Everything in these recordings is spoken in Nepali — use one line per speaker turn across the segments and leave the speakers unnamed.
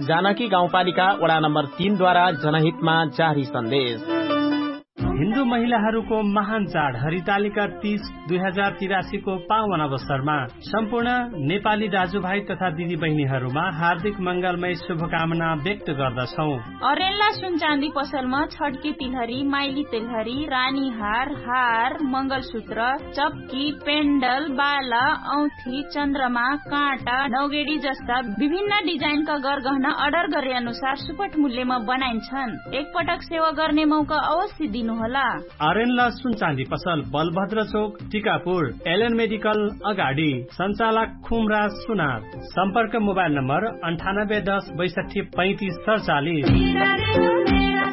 जानकी गाउँपालिका वडा नम्बर 3 द्वारा जनहितमा जारी सन्देश।
हिन्दू महिलाहरूको महान चाड हरितालिका 30 2083 को पावन अवसरमा सम्पूर्ण नेपाली दाजुभाइ तथा दिदी बहिनीहरूमा हार्दिक मंगलमय शुभकामना व्यक्त गर्दछौं।
अरेन्ला सुन चाँदी पसलमा छड्की तिलहरी, माइली तिलहरी, रानी हार, मंगलसूत्र, चप्की, पेन्डल, बाला, औँठी, चन्द्रमा, काँटा, नौगेडी जस्ता विभिन्न डिजाइनका गरगहना अर्डर गरे अनुसार सुपथ मूल्यमा बनाइन्छन्। एकपटक सेवा गर्ने मौका अवश्य दिनुहोला।
अरेन्ला सुन चाँदी पसल बलभद्र चोक टिकापुर एलएन मेडिकल अगाडि सञ्चालक खुमराज सुनार। सम्पर्क मोबाइल नम्बर 9810 62 35 47।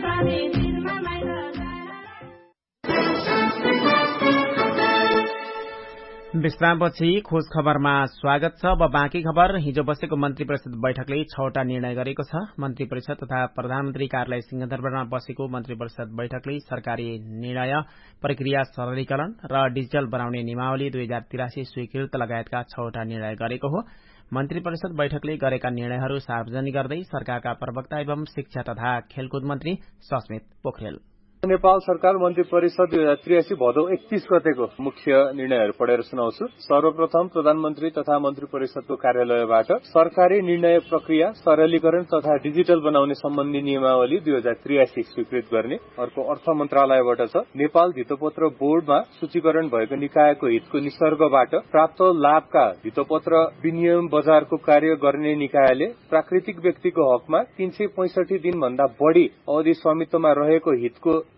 विश्रामपछि खोज खबरमा स्वागत छ। अब बाँकी खबर। हिजो बसेको मन्त्री परिषद बैठकले 6वटा निर्णय गरेको छ। मन्त्री परिषद तथा प्रधानमन्त्री कार्यालय सिंहदरबारमा बसेको मन्त्री परिषद बैठकले सरकारी निर्णय प्रक्रिया सरलीकरण र डिजिटल बनाउने नियमावली 2083 स्वीकृत लगायतका 6वटा निर्णय गरेको हो। मन्त्री परिषद बैठकले गरेका निर्णयहरू सार्वजनिक गर्दै सरकारका प्रवक्ता एवं शिक्षा तथा खेलकुद मन्त्री सस्मित पोखरेल
नेपाल सरकार मन्त्री परिषद 2083 भदौ 31 गतेको मुख्य निर्णयहरू पढेर सुनाउँछु। सर्वप्रथम प्रधानमन्त्री तथा मन्त्री परिषदको कार्यालयबाट सरकारी निर्णय प्रक्रिया सरलीकरण तथा डिजिटल बनाउने सम्बन्धी नियमावली 2083 स्वीकृत गर्ने। अर्को अर्थ मन्त्रालयबाट छ नेपाल धितोपत्र बोर्डमा सूचीकरण भएको निकायको हितको निसर्गबाट प्राप्त लाभका धितोपत्र विनिमय बजारको कार्य गर्ने निकायले प्राकृतिक व्यक्तिको हकमा 365 दिन भन्दा बढ़ी अवधि स्वामित्वमा रहेको हितको